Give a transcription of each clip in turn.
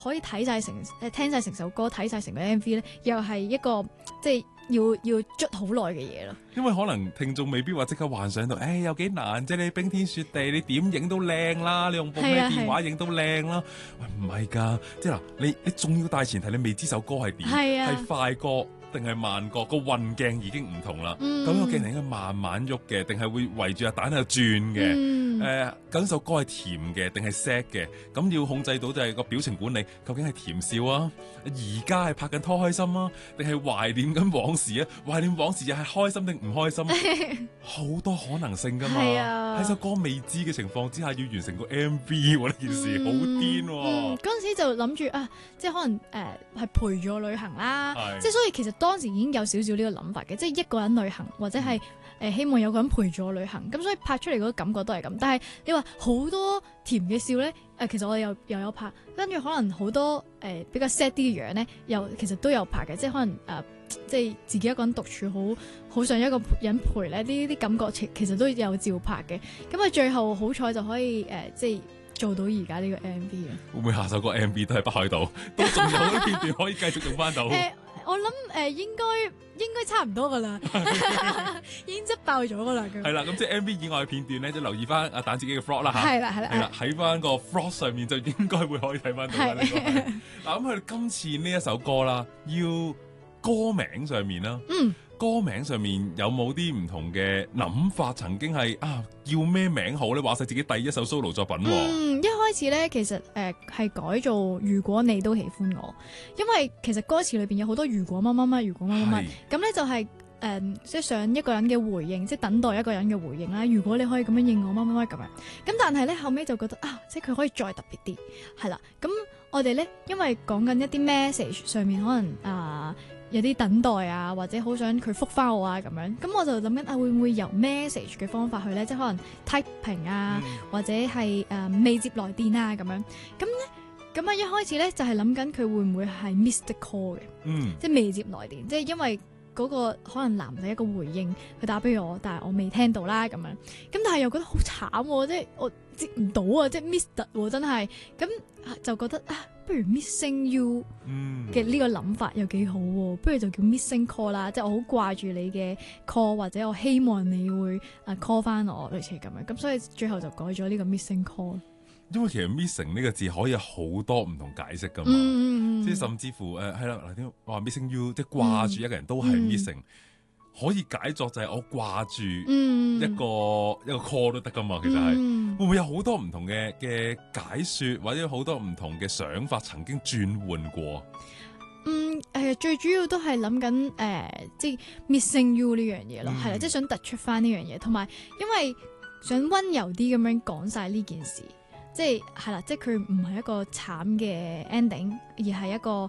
可以睇晒成聽晒成首歌，睇晒成個 MV 咧，又係一個即係要捽好耐嘅嘢咯。 因為可能聽眾未必話即刻幻想到，有幾難啫？你冰天雪地，你點影都靚啦，你用部咩電話影都靚啦。喂，唔係㗎，即係嗱，你仲要大前提，你未知首歌係點，係快歌定係慢歌，個運鏡已經唔同啦。咁個鏡頭應該慢慢喐嘅，定係會圍住阿蛋喺度轉嘅？咁首歌係甜嘅定係 sad 嘅？咁要控制到就係個表情管理，究竟係甜笑啊？而家係拍緊拖開心啊？定係懷念緊往事啊？懷念往事又係開心定唔開心？好多可能性㗎嘛。喺首歌未知嘅情況之下，要完成個 MV 喎，呢件事好癲喎。 嗰陣時就諗住即係可能係陪住我旅行啦。即係所以其實當時已經有少少呢個諗法嘅，即係一個人旅行或者係希望有個人陪住我旅行。咁所以拍出嚟嗰個感覺都係咁。但係你話好多甜嘅笑咧，其實我哋又有拍，跟住可能好多比較 sad 啲嘅樣咧，又其實都有拍嘅，即係可能即係自己一個人獨處，好想一個人陪咧，呢啲感覺其實都有照拍嘅。咁最後好彩就可以即係做到而家呢個 MV 啊！ 會唔會下首歌 MV 都係北海道，都仲有啲片段可以繼續用翻到？ 我諗應該差唔多噶啦，已經執爆咗噶啦。 係啦，咁即係 MV 以外嘅片段咧，就留意翻阿蛋自己嘅 vlog 啦嚇。係啦，喺翻個 vlog 上面就應該會可以睇翻到啦。嗱，咁佢哋今次呢一首歌啦，要歌名上面啦，歌名上面有冇啲唔同嘅諗法？曾經係叫咩名好咧？話晒自己第一首 solo 作品喎。 一開始咧，其實係改做如果你都喜歡我，因為其實歌詞裏邊有好多如果乜乜乜，如果乜乜乜，咁咧就係即係想一個人嘅回應，即係等待一個人嘅回應啦。如果你可以咁樣應我乜乜乜咁樣，咁但係咧後尾就覺得即係佢可以再特別啲，係啦。咁我哋咧因為講緊一啲 message 上面可能有啲等待啊，或者好想佢覆返我啊咁樣，咁我就諗緊會唔會由 message 嘅方法去咧，即係可能 typing 啊，或者係未接來電啊咁樣，咁一開始咧就係諗緊佢會唔會係 missed call 嘅，即係未接來電，即係因為嗰個可能男仔一個回應，佢打俾我，但係我未聽到啦咁樣，咁但係又覺得好慘喎，即係我接唔到啊，即係 miss 喎真係，咁就覺得不如 missing you 嘅呢個諗法又幾好喎，不如就叫 missing call 啦，即係我好掛住你嘅 call，或者我希望你會call 翻我，類似咁樣，咁所以最後就改咗呢個 missing call。 因為其實 missing 呢個字可以有好多唔同解釋噶嘛，即係甚至乎係啦，嗱點話 missing you， 即係掛住一個人都係 missing，可以解作就係我掛住一個 call 都得噶嘛，其實係會唔會有好多唔同嘅解說，或者好多唔同嘅想法曾經轉換過？ 最主要都係諗緊即係 missing you 呢樣嘢咯，係啦，即係想突出翻呢樣嘢，同埋因為想溫柔啲咁樣講晒呢件事。即係啦，即係佢唔係一個慘嘅 ending， 而係一個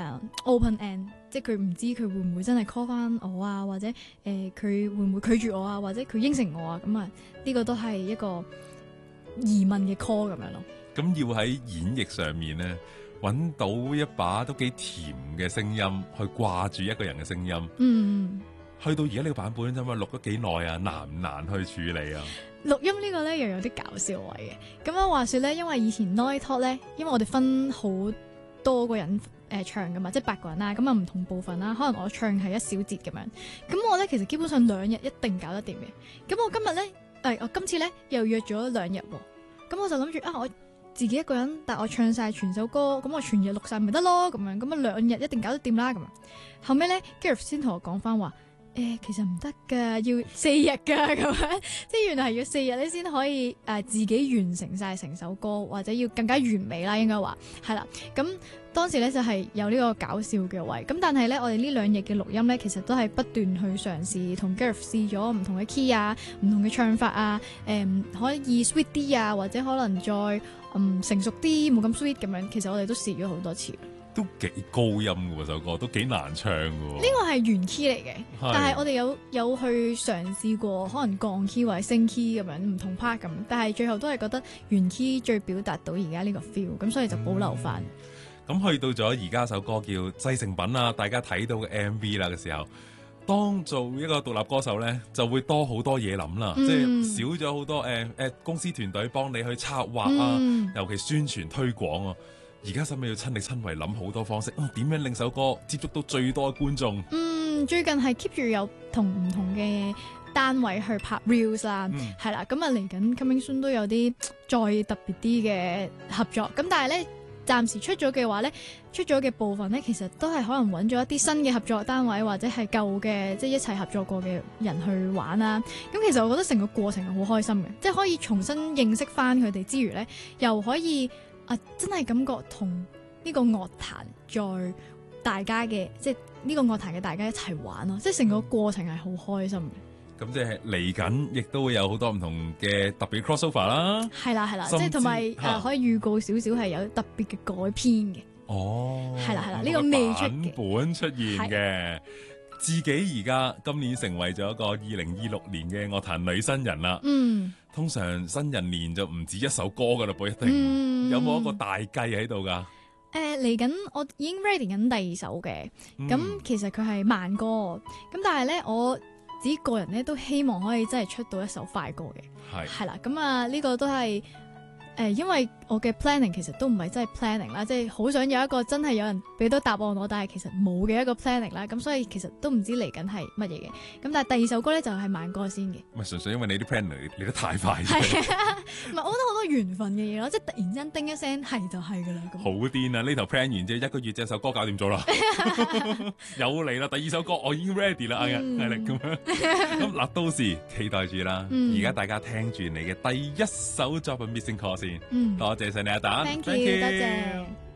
open end， 即係佢唔知佢會唔會真係 call 翻我啊，或者佢會唔會拒絕我啊，或者佢應承我啊，咁呢個都係一個疑問嘅 call 咁樣咯。 咁要喺演繹上面咧，揾到一把都幾甜嘅聲音去掛住一個人嘅聲音。去到而家呢個版本啫嘛，錄咗幾耐啊？難唔難去處理啊？ 錄音呢個咧又有啲搞笑位嘅。咁樣話說咧，因為以前 Noi Talk 咧，因為我哋分好多個人唱噶嘛，即係8個人啦，咁唔同部分啦，可能我唱係一小節咁樣。咁我咧其實基本上2日一定搞得掂嘅。咁我今日咧，我今次咧又約咗2日喎。咁我就諗住我自己一個人，但我唱晒全首歌，咁我全日錄晒咪得咯，咁樣2日一定搞得掂啦。咁後尾咧 Gareth 先同我講翻話。其實唔得噶，要4日噶咁樣，即係原來係要4日咧先可以自己完成晒成首歌，或者要更加完美啦，應該話係啦。咁當時咧就係有呢個搞笑嘅位，咁但係咧我哋呢2日嘅錄音咧，其實都係不斷去嘗試同 Gareth 試咗唔同嘅 key 啊，唔同嘅唱法啊，可以 sweet 啲啊，或者可能再成熟啲，冇咁 sweet 咁樣。其實我哋都試咗好多次。 都幾高音嘅首歌，都幾難唱嘅。呢個係原 key 嚟嘅，但係我哋有去嘗試過，可能降 key 或者升 key 咁樣唔同 part 咁，但係最後都係覺得原 key 最表達到而家呢個 feel， 咁所以就保留翻。 咁去到咗而家首歌叫製成品啦，大家睇到嘅 MV 啦嘅時候，當做一個獨立歌手咧，就會多好多嘢諗啦，即係少咗好多公司團隊幫你去策劃啊，尤其宣傳推廣啊。 而家使咪要親力親為諗好多方式，點樣令首歌接觸到最多嘅觀眾？ 最近係 keep 住有唔同嘅單位去拍 reels 啦，係啦，咁啊嚟緊 coming soon 都有啲再特別啲嘅合作，咁但係咧暫時出咗嘅話咧，出咗嘅部分咧，其實都係可能揾咗一啲新嘅合作單位或者係舊嘅即係一齊合作過嘅人去玩啦。咁其實我覺得成個過程係好開心嘅，即係可以重新認識翻佢哋之餘咧，又可以真係感覺同呢個樂壇在大家嘅即係呢個樂壇嘅大家一齊玩咯，即係成個過程係好開心嘅。 咁即係嚟緊，亦都會有好多唔同嘅特別 crossover 啦。 係啦，即係同埋可以預告少少係有特別嘅改編嘅。 哦， 係啦，呢個未出嘅版本出現嘅。自己而家今年成為咗一個2026年嘅樂壇女新人啦。通常新人年就唔止一首歌噶啦，一定。有冇一個大計喺度噶？ 嚟緊我已經 ready 緊第2首嘅。咁其實佢係慢歌，咁但係咧我自己個人咧都希望可以真係出到一首快歌嘅。係啦，咁呢個都係因為我嘅 planning 其實都唔係真係 planning 啦，即係好想有一個真係有人俾到答案我，但係其實冇嘅一個 planning 啦，咁所以其實都唔知嚟緊係乜嘢嘅。咁但係第2首歌咧就係慢歌先嘅。 唔係純粹因為你啲 planning 嚟得太快。 係唔係我覺得好多緣分嘅嘢咯，即係突然之間叮一聲係就係噶啦。 好癲啊！呢頭 plan 完之後1個月隻首歌搞掂咗啦，又嚟啦！第2首歌我已經 ready 啦，係力咁樣。咁嗱，到時期待住啦。而家大家聽住你嘅第1首作品 Missing Call 先。多謝晒你阿蛋， Thank you，多謝。